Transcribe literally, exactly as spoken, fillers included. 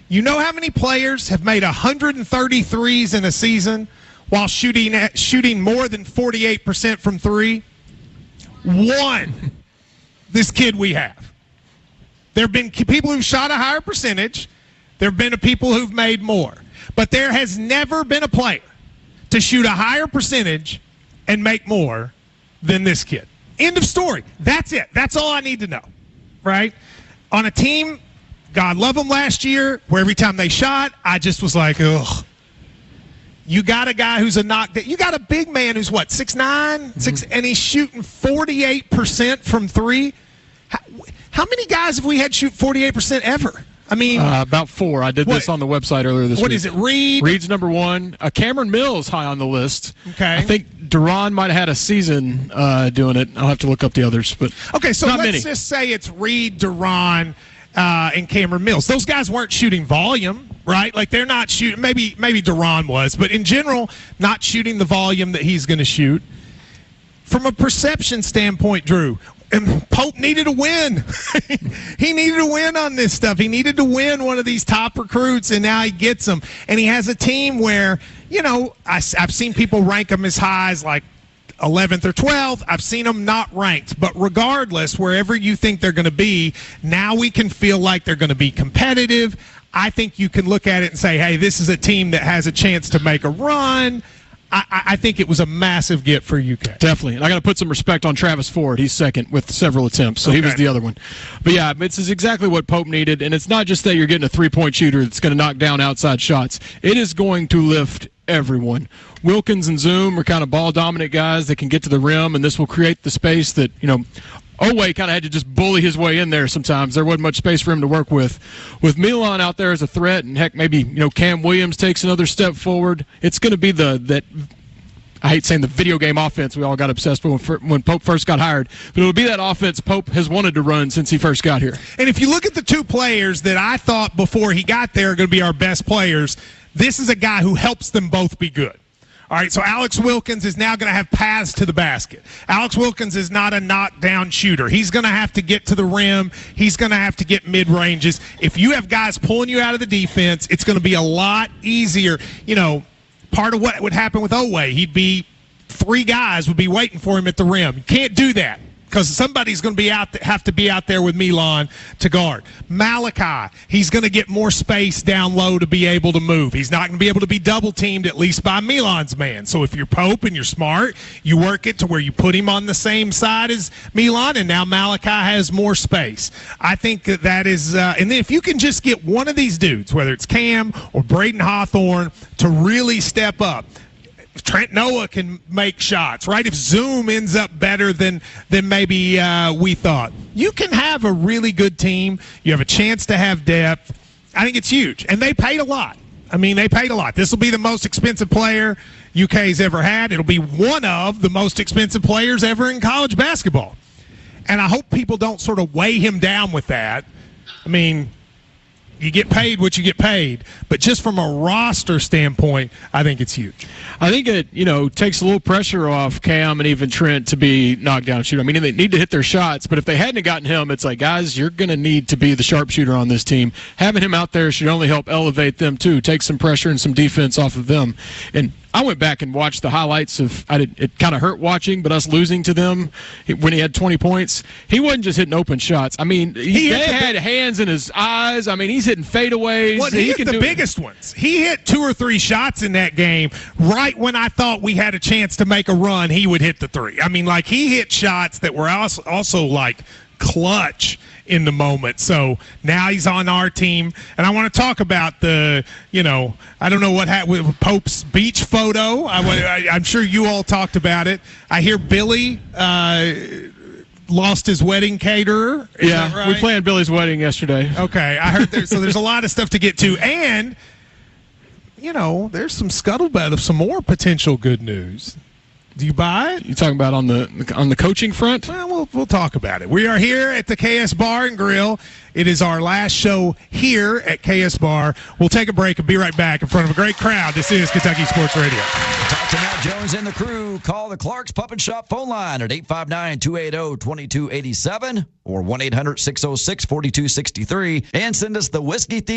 You know how many players have made one hundred thirty threes in a season while shooting at, shooting more than forty-eight percent from three? One. This kid we have. There have been people who've shot a higher percentage. There have been people who've made more. But there has never been a player to shoot a higher percentage and make more than this kid. End of story. That's it. That's all I need to know, right? On a team, God love them last year, where every time they shot, I just was like, ugh. You got a guy who's a knockdown. You got a big man who's what, six nine, mm-hmm. six, and he's shooting forty-eight percent from three. How, how many guys have we had shoot forty-eight percent ever? I mean, uh, about four. I did what, this on the website earlier this what week. What is it? Reed. Reed's number one. Uh, Cameron Mills high on the list. Okay. I think Duran might have had a season uh, doing it. I'll have to look up the others, but okay. So not let's many. just say it's Reed, Duran, uh, and Cameron Mills. Those guys weren't shooting volume, right? Like they're not shooting. Maybe maybe Duran was, but in general, not shooting the volume that he's going to shoot. From a perception standpoint, Drew, and Pope needed a win. He needed a win on this stuff. He needed to win one of these top recruits, and now he gets them. And he has a team where, you know, I, I've seen people rank them as high as like eleventh or twelfth. I've seen them not ranked. But regardless, wherever you think they're going to be, now we can feel like they're going to be competitive. I think you can look at it and say, hey, this is a team that has a chance to make a run. I, I think it was a massive get for U K. Definitely. And I got to put some respect on Travis Ford. He's second with several attempts, so okay. he was the other one. But, yeah, this is exactly what Pope needed. And it's not just that you're getting a three-point shooter that's going to knock down outside shots. It is going to lift everyone. Wilkins and Zoom are kind of ball-dominant guys that can get to the rim, and this will create the space that, you know, Oweh kind of had to just bully his way in there sometimes. There wasn't much space for him to work with. With Milan out there as a threat, and heck, maybe, you know, Cam Williams takes another step forward, it's going to be the that I hate saying the video game offense we all got obsessed with when, when Pope first got hired, but it'll be that offense Pope has wanted to run since he first got here. And if you look at the two players that I thought before he got there are going to be our best players, this is a guy who helps them both be good. All right, so Alex Wilkins is now going to have paths to the basket. Alex Wilkins is not a knockdown shooter. He's going to have to get to the rim. He's going to have to get mid-ranges. If you have guys pulling you out of the defense, it's going to be a lot easier. You know, part of what would happen with Oweh, he'd be three guys would be waiting for him at the rim. You can't do that because somebody's going to be out, have to be out there with Milan to guard. Malachi, he's going to get more space down low to be able to move. He's not going to be able to be double teamed at least by Milan's man. So if you're Pope and you're smart, you work it to where you put him on the same side as Milan, and now Malachi has more space. I think that that is, uh, and then if you can just get one of these dudes, whether it's Cam or Braden Hawthorne, to really step up. Trent Noah can make shots, right? If Zoom ends up better than than maybe uh, we thought, you can have a really good team. You have a chance to have depth. I think it's huge. And they paid a lot. I mean, they paid a lot. This will be the most expensive player U K's ever had. It'll be one of the most expensive players ever in college basketball. And I hope people don't sort of weigh him down with that. I mean, you get paid what you get paid, but just from a roster standpoint, I think it's huge. I think it, you know, takes a little pressure off Cam and even Trent to be knocked down shooter. I mean, they need to hit their shots, but if they hadn't gotten him, it's like, guys, you're going to need to be the sharpshooter on this team. Having him out there should only help elevate them too, take some pressure and some defense off of them. And I went back and watched the highlights of I did, it kind of hurt watching, but us losing to them when he had twenty points. He wasn't just hitting open shots. I mean, he, he they had big, hands in his eyes. I mean, he's hitting fadeaways. Well, he, he hit the biggest it. ones. He hit two or three shots in that game right when I thought we had a chance to make a run. He would hit the three. I mean, like he hit shots that were also, also like clutch in the moment. So now he's on our team, and I want to talk about the, you know, I don't know what happened with Pope's beach photo. I, I, I'm sure you all talked about it. I hear Billy uh, lost his wedding caterer. Is yeah, that right? We planned Billy's wedding yesterday. Okay, I heard there. So there's a lot of stuff to get to, and you know, there's some scuttlebutt of some more potential good news. Do you buy it? You talking about on the on the coaching front? Well, we'll we'll talk about it. We are here at the K S Bar and Grill. It is our last show here at K S Bar. We'll take a break and be right back in front of a great crowd. This is Kentucky Sports Radio. Talk to Matt Jones and the crew. Call the Clark's Pup and Shop phone line at eight five nine, two eight zero, two two eight seven or one eight hundred, six oh six, four two six three and send us the Whiskey Thief